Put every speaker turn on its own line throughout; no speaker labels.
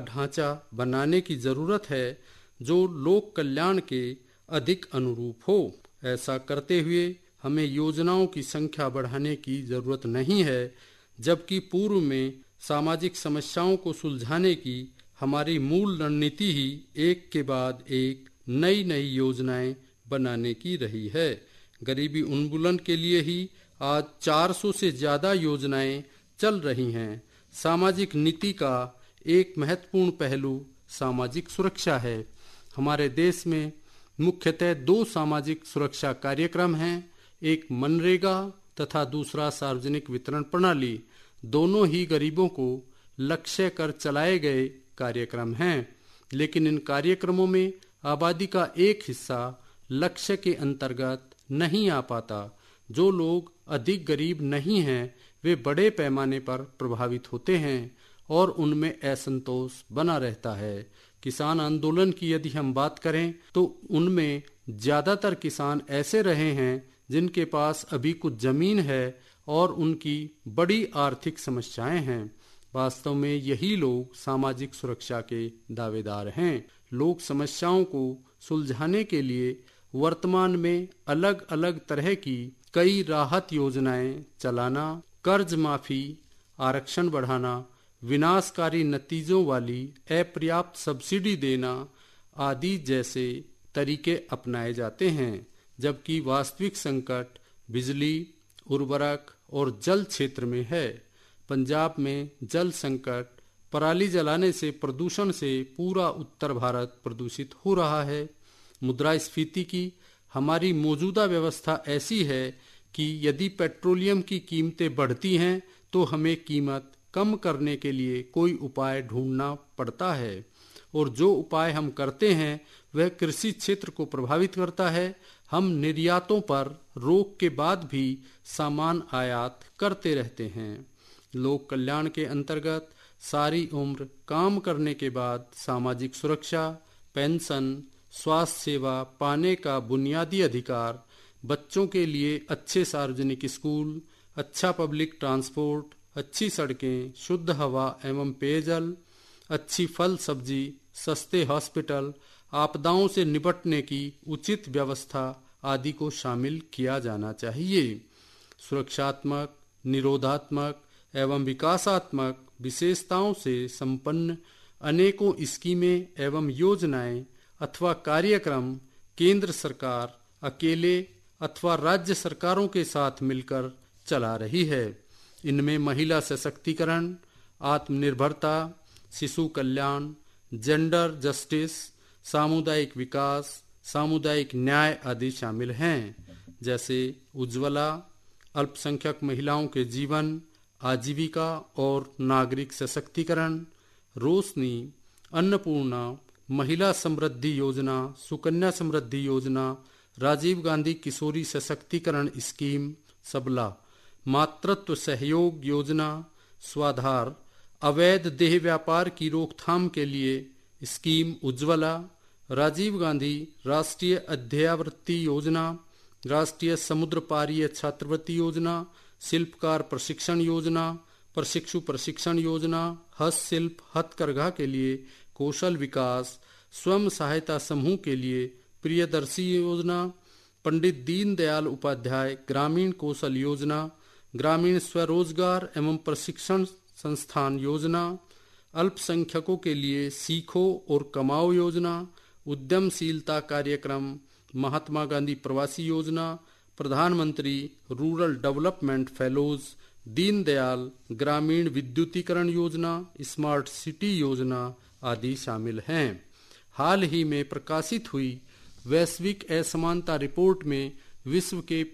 ढांचा बनाने की जरूरत है जो लोक कल्याण के अधिक अनुरूप हो। ऐसा करते हुए हमें योजनाओं की संख्या बढ़ाने की जरूरत नहीं है, जबकि पूर्व में सामाजिक समस्याओं को सुलझाने की हमारी मूल रणनीति ही एक के बाद एक नई नई योजनाएं बनाने की रही है। गरीबी उन्मूलन के लिए ही आज 400 से ज्यादा योजनाएं चल रही हैं। सामाजिक नीति का एक महत्वपूर्ण पहलू सामाजिक सुरक्षा है। हमारे देश में मुख्यतः 2 सामाजिक सुरक्षा कार्यक्रम हैं, एक मनरेगा तथा दूसरा सार्वजनिक वितरण प्रणाली। दोनों ही गरीबों को लक्ष्य कर चलाए गए कार्यक्रम हैं, लेकिन इन कार्यक्रमों में आबादी का एक हिस्सा लक्ष्य के अंतर्गत नहीं आ पाता। जो लोग अधिक गरीब नहीं हैं वे बड़े पैमाने पर प्रभावित होते हैं और उनमें असंतोष बना रहता है। किसान आंदोलन की यदि हम बात करें तो उनमें ज्यादातर किसान ऐसे रहे हैं जिनके पास अभी कुछ जमीन है और उनकी बड़ी आर्थिक समस्याएं हैं। वास्तव में यही लोग सामाजिक सुरक्षा के दावेदार हैं। लोग समस्याओं को सुलझाने के लिए वर्तमान में अलग अलग तरह की कई राहत योजनाएं चलाना, कर्ज माफी, आरक्षण बढ़ाना, विनाशकारी नतीजों वाली अपर्याप्त सब्सिडी देना आदि जैसे तरीके अपनाए जाते हैं, जबकि वास्तविक संकट बिजली, उर्वरक और जल क्षेत्र में है। पंजाब में जल संकट, पराली जलाने से प्रदूषण से पूरा उत्तर भारत प्रदूषित हो रहा है। मुद्रास्फीति की हमारी मौजूदा व्यवस्था ऐसी है कि यदि पेट्रोलियम की कीमतें बढ़ती हैं तो हमें कीमत कम करने के लिए कोई उपाय ढूंढना पड़ता है, और जो उपाय हम करते हैं वह कृषि क्षेत्र को प्रभावित करता है। हम निर्यातों पर रोक के बाद भी सामान आयात करते रहते हैं। लोक कल्याण के अंतर्गत सारी उम्र काम करने के बाद सामाजिक सुरक्षा, पेंशन, स्वास्थ्य सेवा पाने का बुनियादी अधिकार, बच्चों के लिए अच्छे सार्वजनिक स्कूल, अच्छा पब्लिक ट्रांसपोर्ट, अच्छी सड़कें, शुद्ध हवा एवं पेयजल, अच्छी फल सब्जी, सस्ते हॉस्पिटल, आपदाओं से निपटने की उचित व्यवस्था आदि को शामिल किया जाना चाहिए। सुरक्षात्मक, निरोधात्मक एवं विकासात्मक विशेषताओं से संपन्न अनेकों स्कीमें एवं योजनाएं अथवा कार्यक्रम केंद्र सरकार अकेले अथवा राज्य सरकारों के साथ मिलकर चला रही है। इनमें महिला सशक्तिकरण, आत्मनिर्भरता, शिशु कल्याण, जेंडर जस्टिस, सामुदायिक विकास, सामुदायिक न्याय आदि शामिल हैं, जैसे उज्ज्वला, अल्पसंख्यक महिलाओं के जीवन, आजीविका और नागरिक सशक्तिकरण, रोशनी, अन्नपूर्णा, महिला समृद्धि योजना, सुकन्या समृद्धि योजना, राजीव गांधी किशोरी सशक्तिकरण स्कीम, सबला, मातृत्व सहयोग योजना, स्वाधार, अवैध देह व्यापार की रोकथाम के लिए स्कीम उज्ज्वला, राजीव गांधी राष्ट्रीय अध्यावृत्ति योजना, राष्ट्रीय समुद्र पारीय छात्रवृत्ति योजना, शिल्पकार प्रशिक्षण योजना, प्रशिक्षु प्रशिक्षण योजना, हस्तशिल्प हथकरघा के लिए कौशल विकास, स्वयं सहायता समूह के लिए प्रियदर्शी योजना, पंडित दीनदयाल उपाध्याय ग्रामीण कौशल योजना, ग्रामीण स्वरोजगार एवं प्रशिक्षण संस्थान योजना, अल्पसंख्यकों के लिए सीखो और कमाओ योजना, उद्यमशीलता कार्यक्रम, महात्मा गांधी प्रवासी योजना, प्रधानमंत्री रूरल डेवलपमेंट फेलोज, दीनदयाल ग्रामीण विद्युतीकरण योजना, स्मार्ट सिटी योजना आदि शामिल हैं। हाल ही में प्रकाशित हुई वैश्विक असमानता रिपोर्ट में विश्व के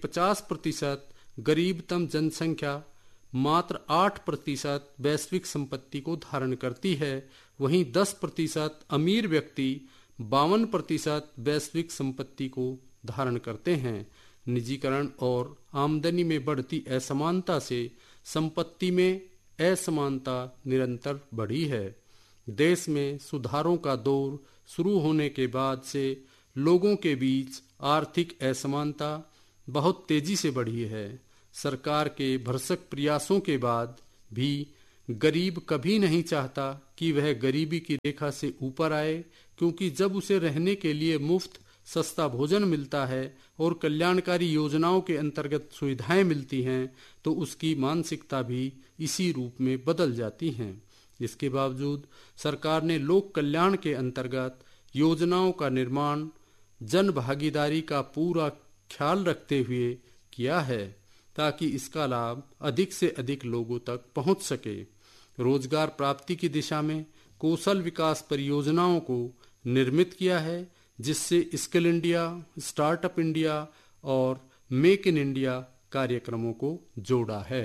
50% गरीबतम जनसंख्या मात्र 8% वैश्विक संपत्ति को धारण करती है, वहीं 10% अमीर व्यक्ति 52% वैश्विक संपत्ति को धारण करते हैं। निजीकरण और आमदनी में बढ़ती असमानता से संपत्ति में असमानता निरंतर बढ़ी है। देश में सुधारों का दौर शुरू होने के बाद से लोगों के बीच आर्थिक असमानता बहुत तेजी से बढ़ी है। सरकार के भरसक प्रयासों के बाद भी गरीब कभी नहीं चाहता कि वह गरीबी की रेखा से ऊपर आए, क्योंकि जब उसे रहने के लिए मुफ्त सस्ता भोजन मिलता है और कल्याणकारी योजनाओं के अंतर्गत सुविधाएं मिलती हैं तो उसकी मानसिकता भी इसी रूप में बदल जाती हैं। इसके बावजूद सरकार ने लोक कल्याण के अंतर्गत योजनाओं का निर्माण जन भागीदारी का पूरा ख्याल रखते हुए किया है, ताकि इसका लाभ अधिक से अधिक लोगों तक पहुंच सके। रोजगार प्राप्ति की दिशा में कौशल विकास परियोजनाओं को निर्मित किया है, जिससे स्किल इंडिया, स्टार्टअप इंडिया और मेक इन इंडिया कार्यक्रमों को जोड़ा है।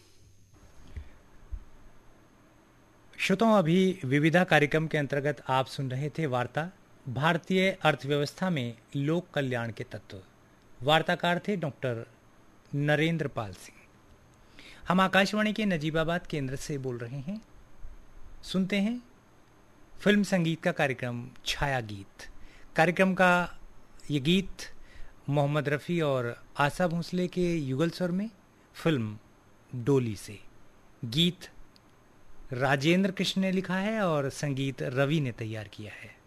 श्रोताओं, अभी विविधा कार्यक्रम के अंतर्गत आप सुन रहे थे वार्ता भारतीय अर्थव्यवस्था में लोक कल्याण के तत्व। वार्ताकार थे डॉक्टर नरेंद्र पाल सिंह। हम आकाशवाणी के नजीबाबाद केंद्र से बोल रहे हैं। सुनते हैं फिल्म संगीत का कार्यक्रम छाया गीत। कार्यक्रम का ये गीत मोहम्मद रफ़ी और आशा भोसले के युगल स्वर में फिल्म डोली से। गीत राजेंद्र कृष्ण ने लिखा है और संगीत रवि ने तैयार किया है।